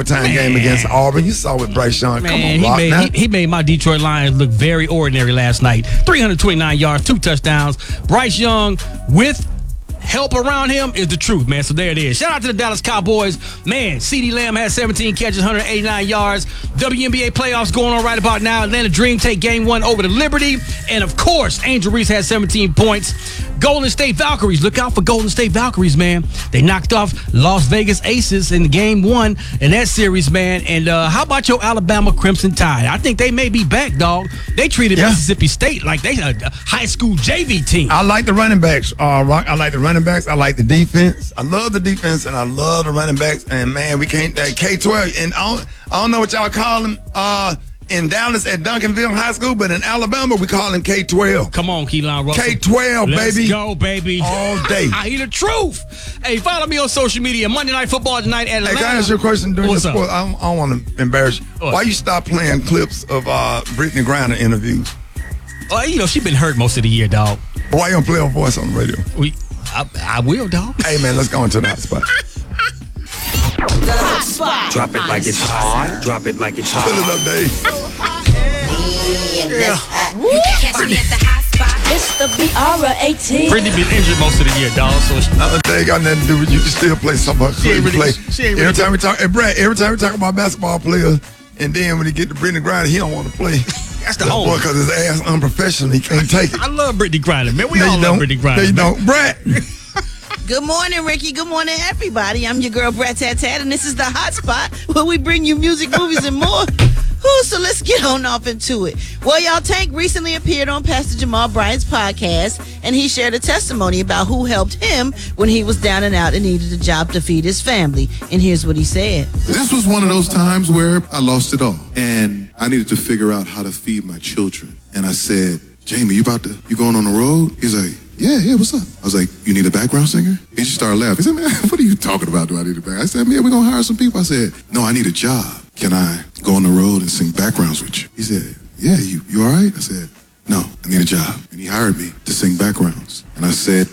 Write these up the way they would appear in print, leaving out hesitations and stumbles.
overtime game against Auburn. You saw what Bryce Young. Man, Come on, he made my Detroit Lions look very ordinary last night. 329 yards, 2 touchdowns. Bryce Young with help around him is the truth, man. So there it is. Shout out to the Dallas Cowboys. Man, CeeDee Lamb had 17 catches, 189 yards. WNBA playoffs going on right about now. Atlanta Dream take game 1 over to Liberty. And, of course, Angel Reese had 17 points. Golden State Valkyries. Look out for Golden State Valkyries, man. They knocked off Las Vegas Aces in game 1 in that series, man. And how about your Alabama Crimson Tide? I think they may be back, dog. They treated Mississippi State like they a high school JV team. I like the running backs, Rock. I like the running backs. I like the defense. I love the defense, and I love the running backs. And, man, we can't K-12. And I don't know what y'all call them in Dallas at Duncanville High School, but in Alabama, we call him K-12. Come on, Keelan Russell. K-12, baby. Let's go, baby. All day. I hear the truth. Hey, follow me on social media. Monday Night Football tonight at Atlanta. Hey, can I ask you a question during What's the sport? I don't want to embarrass you. Why you stop playing clips of Brittany Griner interviews? She been hurt most of the year, dog. Why you don't play her voice on the radio? I will, dog. Hey, man, let's go into the hot spot. The hot spot. Drop it like it's hot. Drop it like it's hot. Fill it up, Dave. You can catch me at the hot spot. It's the BR18. Brittany been injured most of the year, dog. So they ain't got nothing to do with you. You can still play somebody. Every time we talk, hey, Brad, every time we talk about basketball players, and then when he get to Brittany Griner, he don't want to play. That's the whole. Because his ass unprofessional. He can't take it. I love Brittany Griner, man. We all love Brittany Griner. They don't. Brad. Good morning, Ricky. Good morning, everybody. I'm your girl, Brat Tat Tat, and this is the Hot Spot, where we bring you music, movies, and more. So let's get on off into it. Well, y'all, Tank recently appeared on Pastor Jamal Bryant's podcast, and he shared a testimony about who helped him when he was down and out and needed a job to feed his family. And here's what he said. This was one of those times where I lost it all, and I needed to figure out how to feed my children. And I said, Jamie, you going on the road? He's like, yeah, what's up? I was like, you need a background singer? He just started laughing. He said, man, what are you talking about? Do I need a background? I said, man, we're going to hire some people. I said, no, I need a job. Can I go on the road and sing backgrounds with you? He said, yeah, you all right? I said, no, I need a job. And he hired me to sing backgrounds. And I said,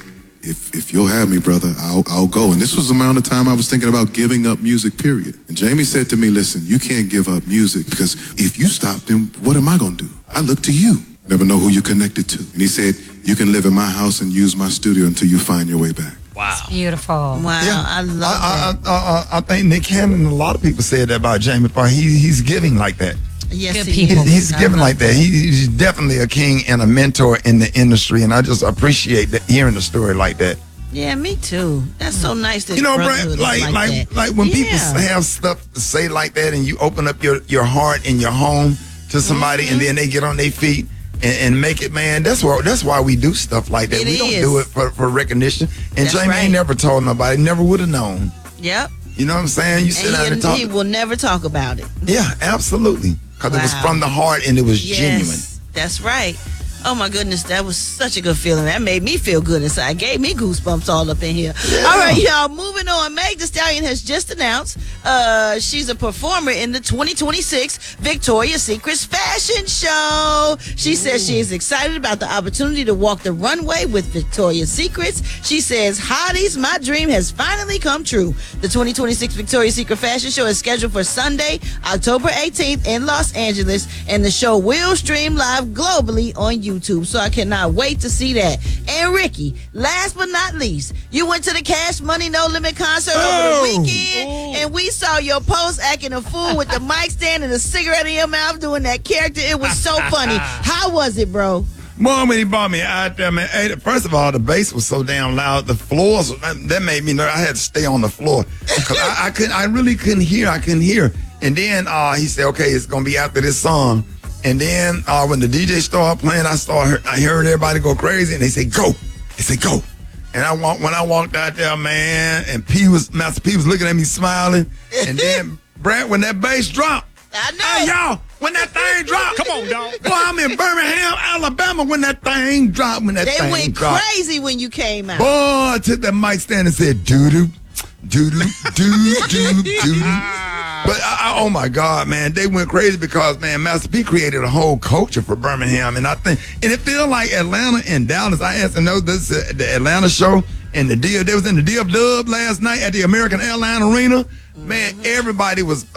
if you'll have me, brother, I'll go. And this was the amount of time I was thinking about giving up music, period. And Jamie said to me, listen, you can't give up music because if you stop, then what am I going to do? I look to you. Never know who you're connected to. And he said, you can live in my house and use my studio until you find your way back. Wow. That's beautiful. Wow, Yeah. I love that. I think Nick Cannon and a lot of people said that about Jamie Foxx. He's giving like that. Yes, Good he people. is. He's giving like that. He's definitely a king and a mentor in the industry, and I just appreciate hearing the story like that. Yeah, me too. That's so nice that Brad, brotherhood is that. like when people Yeah. have stuff to say like that, and you open up your heart and your home to somebody, and then they get on their feet and make it, man. That's why we do stuff like that. It We don't is. do it for recognition. And That's Jamie right. ain't never told nobody, never would have known. Yep. You know what I'm saying? You sit down and And talk. he will never talk about it. Yeah, absolutely. Because it was Wow. from the heart and it was genuine. Yes, that's right. Oh my goodness, that was such a good feeling. That made me feel good inside. Gave me goosebumps all up in here. Yeah. All right, y'all, moving on. Meg Thee Stallion has just announced she's a performer in the 2026 Victoria's Secret fashion show. She says she is excited about the opportunity to walk the runway with Victoria's Secrets. She says, hotties, my dream has finally come true. The 2026 Victoria's Secret fashion show is scheduled for Sunday, October 18th in Los Angeles, and the show will stream live globally on YouTube, so I cannot wait to see that. And Ricky, last but not least, you went to the Cash Money No Limit concert over the weekend, and we saw your post acting a fool with the mic stand and a cigarette in your mouth doing that character. It was so funny. How was it, bro? Mom, when he brought me out there, man, hey, first of all, the bass was so damn loud. The floors, that made me nervous. I had to stay on the floor. Cause I really couldn't hear. I couldn't hear. And then he said, okay, it's going to be after this song. And then when the DJ started playing, I heard everybody go crazy, and they say, go. They say, go. And when I walked out there, man, and Master P was looking at me smiling. And then, Brad, when that bass dropped, I know. hey, y'all, when that thing dropped. Come on, dog. Boy, I'm in Birmingham, Alabama, when that thing dropped. They went crazy when you came out. Boy, I took that mic stand and said, doo-doo, doo-doo, doo-doo, doo-doo. But, oh, my God, man, they went crazy because, man, Master P created a whole culture for Birmingham. And it feels like Atlanta and Dallas. I asked to know this, the Atlanta show and they was in the DF Dub last night at the American Airlines Arena. Man, everybody was